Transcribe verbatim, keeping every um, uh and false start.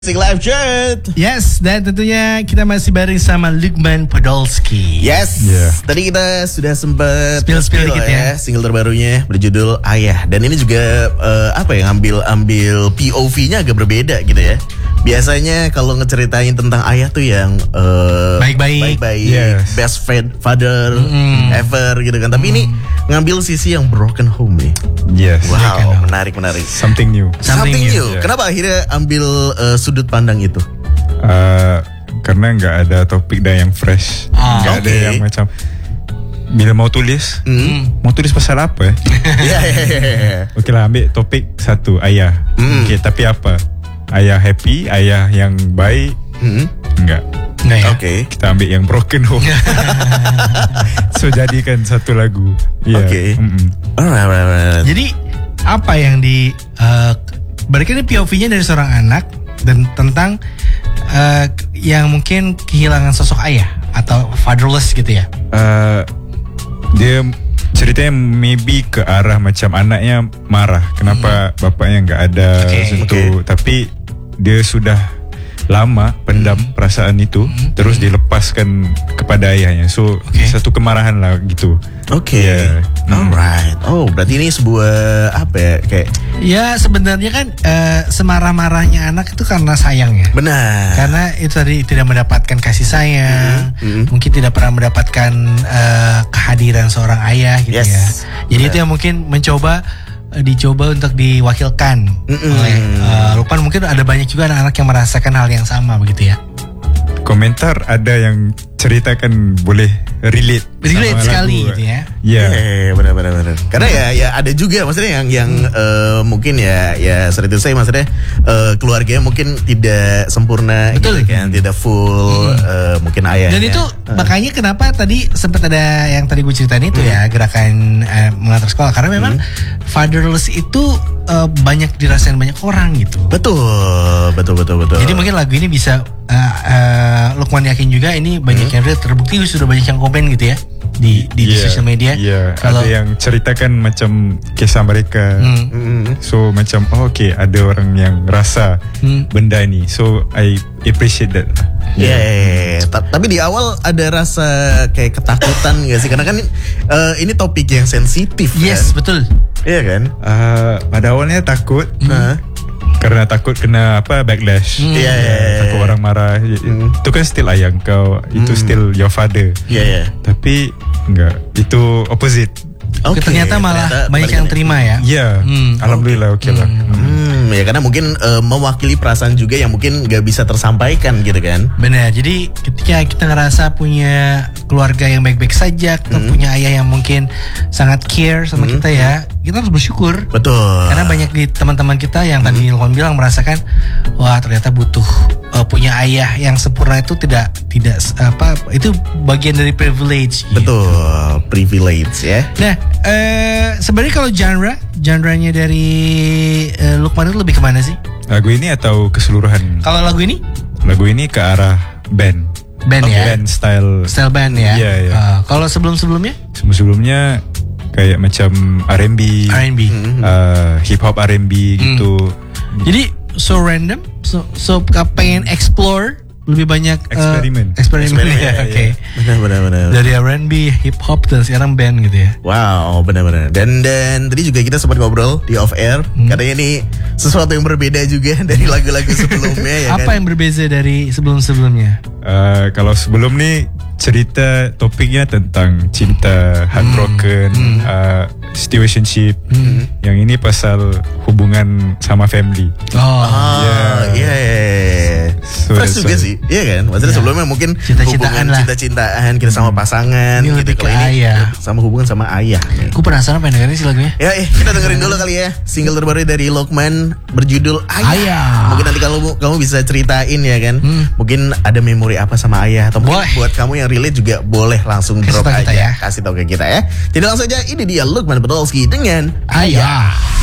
Live Chat. Yes, dan tentunya kita masih bareng sama Luqman Podolski. Yes, yeah. Tadi kita sudah sempat spill-spill dikit ya, ya single terbarunya berjudul Ayah. Dan ini juga uh, apa ya, ngambil ambil P O V-nya agak berbeda gitu ya. Biasanya kalau ngeceritain tentang ayah tuh yang uh, baik-baik, baik-baik, yes. best friend, father mm. ever gitu kan. Tapi mm. ini ngambil sisi yang broken home nih. Yes. Wow, menarik menarik. Something new. Something, Something new. Yeah. Kenapa akhirnya ambil uh, sudut pandang itu? Uh, karena nggak ada topik dan yang fresh, ah, nggak okay. ada yang macam bila mau tulis, mm. mau tulis pasal apa? Ya, yeah, yeah, yeah. Oke lah, ambil topik satu ayah. Mm. Oke, tapi apa? Ayah happy, ayah yang baik, mm. enggak. Nah, ya. Oke, okay. Kita ambil yang broken home. So jadikan satu lagu. Yeah. Oke. Okay. Alright, alright, alright. Jadi apa yang di uh, berarti ini P O V-nya dari seorang anak dan tentang uh, yang mungkin kehilangan sosok ayah atau fatherless gitu ya? Uh, dia ceritanya maybe ke arah macam anaknya marah kenapa hmm. bapaknya nggak ada okay. situ, okay. tapi dia sudah lama pendam hmm. perasaan itu, hmm. terus hmm. dilepaskan kepada ayahnya. So okay. satu kemarahan lah gitu. Oke. Okay. Yeah. Hmm. Alright. Oh, berarti ini sebuah apa ya, kayak? Ya sebenarnya kan uh, semarah-marahnya anak itu karena sayang ya. Benar. Karena itu tadi tidak mendapatkan kasih sayang, mm-hmm. Mm-hmm. mungkin tidak pernah mendapatkan uh, kehadiran seorang ayah gitu yes. ya. Jadi benar. Itu yang mungkin mencoba dicoba untuk diwakilkan mm-hmm. oleh uh, Luqman. Mungkin ada banyak juga anak-anak yang merasakan hal yang sama begitu ya. Komentar ada yang ceritakan boleh relate relate sekali lagu. Gitu ya. Iya, yeah. benar-benar benar. Karena ya ya ada juga maksudnya yang yang hmm. uh, mungkin ya ya seperti itu saya maksudnya uh, keluarganya mungkin tidak sempurna. Betul gitu kan, tidak full hmm. uh, mungkin ayahnya. Dan itu uh. makanya kenapa tadi sempat ada yang tadi gue ceritain itu hmm. ya, gerakan uh, mengantar sekolah, karena memang hmm. fatherless itu uh, banyak dirasain banyak orang gitu. Betul, betul betul betul. Jadi mungkin lagu ini bisa uh, uh, Luqman yakin juga ini banyak hmm. yang terbukti sudah banyak yang komen gitu ya di di, yeah, di sosial media. Iya, yeah. Kalau ada yang ceritakan macam kisah mereka. Hmm. So macam oh, oke okay, ada orang yang rasa hmm. benda ini. So I appreciate that. Iya, yeah. yeah, yeah. Tapi di awal ada rasa kayak ketakutan gak sih? Karena kan uh, ini topik yang sensitif. Yes, kan? Betul. Iya kan? Uh, pada awalnya takut. Hmm. Karena takut kena apa backlash. Iya, mm. yeah, yeah, yeah. Takut orang marah. Mm. Itu kan still ayah kau, mm. itu still your father. Iya, yeah, yeah. Tapi enggak, itu opposite. Okay, ternyata malah ternyata banyak yang terima ya. Iya, hmm. alhamdulillah oke okay lah. Hmm. Hmm, ya karena mungkin uh, mewakili perasaan juga yang mungkin nggak bisa tersampaikan gitu kan. Benar. Jadi ketika kita ngerasa punya keluarga yang baik-baik saja, kita hmm. punya ayah yang mungkin sangat care sama hmm. kita ya, kita harus bersyukur. Betul. Karena banyak di teman-teman kita yang tadi hmm. Luqman bilang merasakan, wah ternyata butuh uh, punya ayah yang sempurna itu tidak tidak apa itu bagian dari privilege. Betul, gitu. Privilege ya. Nah. Uh, sebenarnya kalau genre, genre-nya dari uh, Luqman itu lebih kemana sih? Lagu ini atau keseluruhan? Kalau lagu ini? Lagu ini ke arah band. Band okay. ya? Band style. Style band ya? Iya, iya. Uh, kalau sebelum-sebelumnya? Sebelum-sebelumnya kayak macam R and B, R and B. Uh, hip hop R and B gitu. Mm. Jadi so random, so so pengen explore lebih banyak eksperimen, uh, eksperimen, eksperimen ya, oke. Okay. Benar-benar. Dari R and B, hip hop dan sekarang band gitu ya. Wow, benar-benar. Dan dan tadi juga kita sempat ngobrol di off air. Hmm. Katanya ini sesuatu yang berbeda juga dari lagu-lagu sebelumnya ya. Apa kan? yang berbeda dari sebelum-sebelumnya? Uh, kalau sebelum nih cerita topiknya tentang cinta, heartbroken, hmm. uh, situationship. Hmm. Yang ini pasal hubungan sama family. Oh, iya, iya. So, Fresh juga sih, iya kan? Maksudnya yeah. sebelumnya mungkin cinta-cintaan hubungan cinta-cintaan kita sama pasangan, ini gitu. Kalau ini ayah. Sama hubungan sama ayah. Aku penasaran pengen dengerin sih lagunya. Ya, eh, kita dengerin dulu kali ya single terbaru dari Luqman berjudul Ayah. Ayah. Mungkin nanti kalau kamu bisa ceritain ya kan, hmm. mungkin ada memori apa sama ayah atau mungkin boleh. Buat kamu yang relate juga boleh langsung kasih drop aja, ya. kasih tahu ke kita ya. Jadi langsung aja, ini dia Luqman Podolski dengan Ayah.